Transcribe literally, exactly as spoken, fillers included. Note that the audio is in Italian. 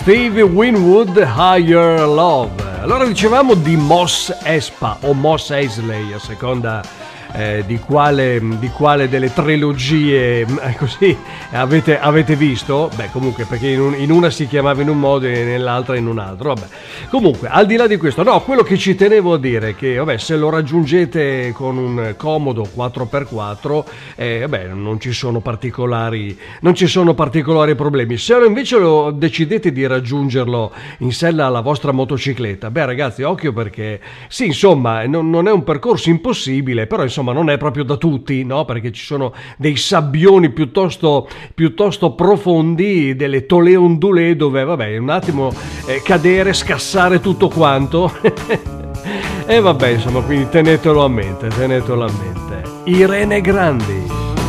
Stevie Winwood, Higher Love. Allora dicevamo di Mos Espa o Mos Eisley, a seconda eh, di, quale, di quale delle trilogie eh, così avete, avete visto. Beh, comunque, perché in, un, in una si chiamava in un modo e nell'altra in un altro. Vabbè. Comunque, al di là di questo, no, quello che ci tenevo a dire è che, vabbè, se lo raggiungete con un comodo quattro per quattro, eh, vabbè, non ci sono particolari, non ci sono particolari problemi. Se invece lo decidete di raggiungerlo in sella alla vostra motocicletta, beh, ragazzi, occhio, perché sì, insomma, non, non è un percorso impossibile, però insomma non è proprio da tutti, no? Perché ci sono dei sabbioni piuttosto, piuttosto profondi, delle tolee ondulée dove, vabbè, un attimo eh, cadere, scassare tutto quanto. E vabbè, insomma, quindi tenetelo a mente, tenetelo a mente. Irene Grandi.